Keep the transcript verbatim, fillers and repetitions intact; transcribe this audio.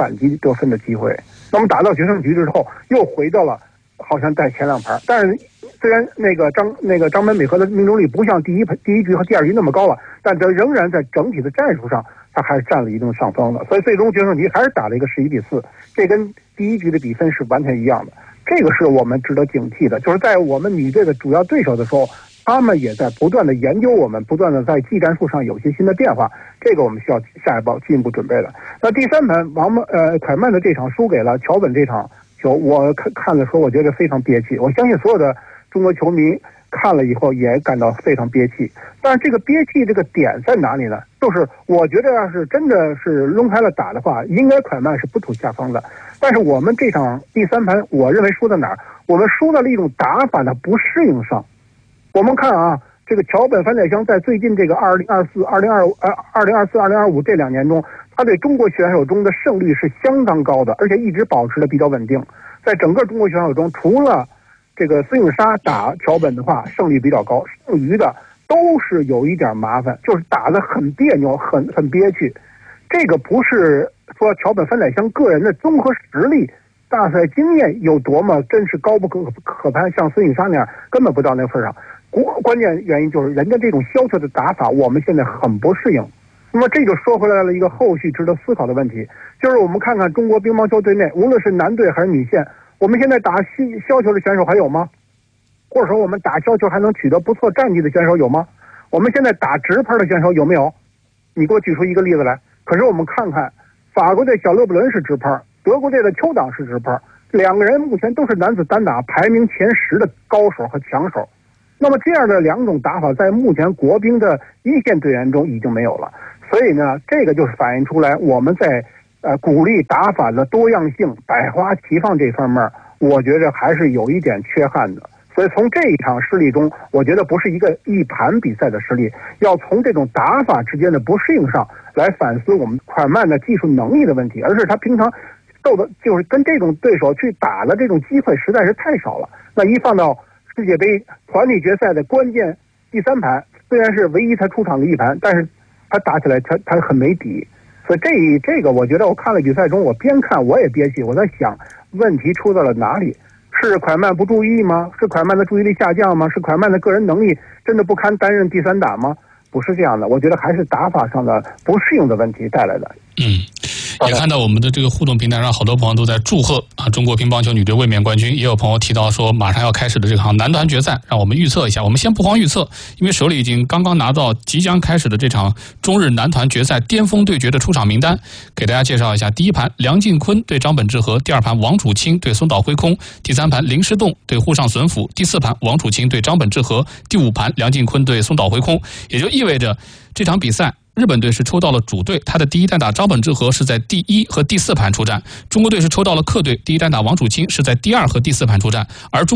反击得分的机会。那么打到决胜局之后，又回到了好像在前两盘，但是虽然那个张那个张本美和的命中率不像第一第一局和第二局那么高了，但他仍然在整体的战术上，他还是占了一定上风的。所以最终决胜局还是打了一个十一比四，这跟第一局的比分是完全一样的。这个是我们值得警惕的，就是在我们女队的主要对手的时候，他们也在不断的研究我们，不断的在技战术上有些新的变化，这个我们需要下一步进一步准备的。那第三盘王曼呃蒯曼的这场输给了桥本这场球，我看看的时候我觉得非常憋气，我相信所有的中国球迷看了以后也感到非常憋气。但是这个憋气这个点在哪里呢？就是我觉得要是真的是抡开了打的话，应该蒯曼是不吐下风的。但是我们这场第三盘，我认为输在哪儿？我们输在了一种打法的不适应上。我们看啊，这个桥本反宰乡在最近这个二零二四、二零二五、呃二零二四、二零二五这两年中，他对中国选手中的胜率是相当高的，而且一直保持的比较稳定。在整个中国选手中，除了这个孙颖莎打桥本的话，胜率比较高，剩余的都是有一点麻烦，就是打得很别扭，很很憋屈。这个不是说桥本反宰乡个人的综合实力、大赛经验有多么真是高不可可攀，像孙颖莎那样根本不到那份上。关键原因就是人家这种削球的打法，我们现在很不适应。那么这就说回来了一个后续值得思考的问题，就是我们看看中国乒乓球队内，无论是男队还是女线，我们现在打削球的选手还有吗？或者说我们打削球还能取得不错战绩的选手有吗？我们现在打直拍的选手有没有？你给我举出一个例子来。可是我们看看，法国队小勒布伦是直拍，德国队的邱党是直拍，两个人目前都是男子单打排名前十的高手和强手。那么这样的两种打法在目前国乒的一线队员中已经没有了，所以呢，这个就是反映出来我们在呃鼓励打法的多样性、百花齐放这方面，我觉得还是有一点缺憾的。所以从这一场失利中，我觉得不是一个一盘比赛的失利，要从这种打法之间的不适应上来反思我们蒯曼的技术能力的问题，而是他平常斗的就是跟这种对手去打的这种机会实在是太少了。那一放到世界杯团体决赛的关键第三盘，虽然是唯一他出场的一盘，但是他打起来他他很没底。所以这这个我觉得我看了比赛中，我边看我也憋气，我在想问题出在了哪里？是蒯曼不注意吗？是蒯曼的注意力下降吗？是蒯曼的个人能力真的不堪担任第三打吗？不是这样的，我觉得还是打法上的不适应的问题带来的。 嗯。也看到我们的这个互动平台上，好多朋友都在祝贺啊中国乒乓球女队卫冕冠军。也有朋友提到说，马上要开始的这场男团决赛，让我们预测一下。我们先不慌预测，因为手里已经刚刚拿到即将开始的这场中日男团决赛巅峰对决的出场名单，给大家介绍一下。第一盘梁靖昆对张本智和，第二盘王楚钦对松岛辉空，第三盘林诗栋对沪上隼辅，第四盘王楚钦对张本智和，第五盘梁靖昆对松岛辉空。也就意味着这场比赛日本队是抽到了主队，他的第一单打张本智和是在第一和第四盘出战；中国队是抽到了客队，第一单打王楚钦是在第二和第四盘出战，而中